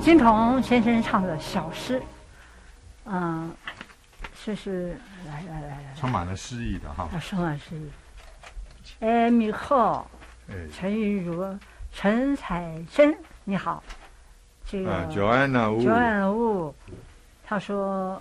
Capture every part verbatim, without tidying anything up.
金鹏先生唱的小诗，嗯，这是来来来来， 充满了诗意的哈。 充满诗意。哎，你好， 哎， 陈玉如、陈彩珍，你好。这个九安娜乌， 九安乌，他说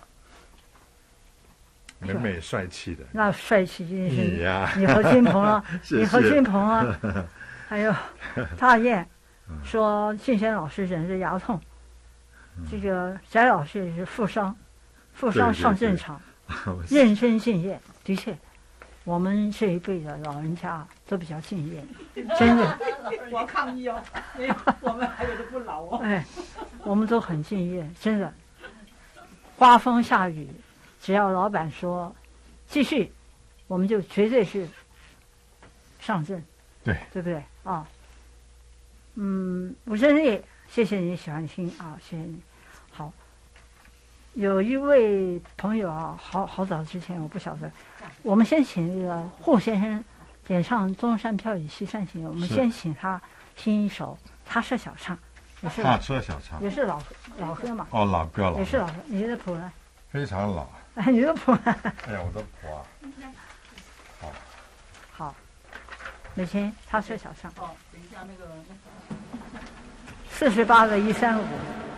美美帅气的， 那帅气真是你呀， 你和金鹏啊， 谢谢你和金鹏啊，还有大雁说静轩老师忍着牙痛，这个翟老师也是负伤，负伤上战场，认真敬业，的确。我们这一辈的老人家都比较敬业，真的。 我抗议哦，没有，我们还有的不老哦。 哎，我们都很敬业，真的。刮风下雨，只要老板说继续，我们就绝对是上阵。 对， 对不对啊？嗯，吴真丽，谢谢你喜欢听啊，谢谢你。好，有一位朋友啊，好好早之前我不晓得。我们先请这个胡先生演唱《东山飘雨西山行》，我们先请他听一首《他说小唱》，也是踏车小唱， 也是老老歌嘛。 哦，老歌了， 也是老歌。你的谱呢？ 非常老。 哎，你的谱呢？ 哎呀，我的谱啊。好。 好，美琴，他说小唱。 哦，等一下那个。 四十八个一三五。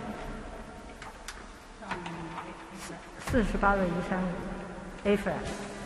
四十八个一三五 ，A flat。